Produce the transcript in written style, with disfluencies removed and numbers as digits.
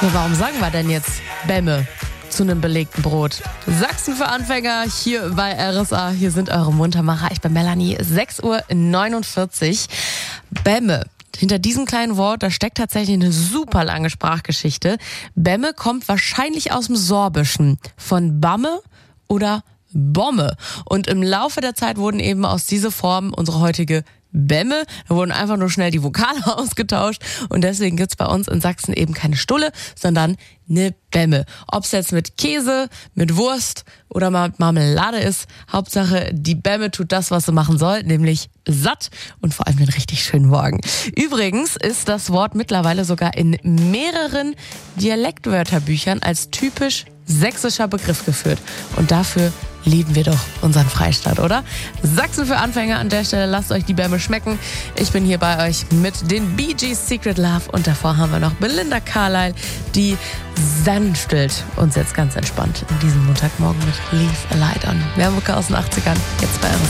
Ja, warum sagen wir denn jetzt Bämme zu einem belegten Brot? Sachsen für Anfänger hier bei RSA. Hier sind eure Muntermacher. Ich bin Melanie. 6:49 Uhr. Bämme. Hinter diesem kleinen Wort, da steckt tatsächlich eine super lange Sprachgeschichte. Bämme kommt wahrscheinlich aus dem Sorbischen. Von Bamme oder Bomme. Und im Laufe der Zeit wurden eben aus dieser Form unsere heutige Bämme. Da wurden einfach nur schnell die Vokale ausgetauscht und deswegen gibt's bei uns in Sachsen eben keine Stulle, sondern eine Bämme. Ob es jetzt mit Käse, mit Wurst oder mit Marmelade ist, Hauptsache die Bämme tut das, was sie machen soll, nämlich satt und vor allem den richtig schönen Morgen. Übrigens ist das Wort mittlerweile sogar in mehreren Dialektwörterbüchern als typisch sächsischer Begriff geführt. Und dafür lieben wir doch unseren Freistaat, oder? Sachsen für Anfänger an der Stelle, lasst euch die Bämme schmecken. Ich bin hier bei euch mit den Bee Gees Secret Love und davor haben wir noch Belinda Carlisle, die sanftelt uns jetzt ganz entspannt in diesem Montagmorgen mit Leave a Light on. Werbung aus den 80ern, jetzt bei RSA.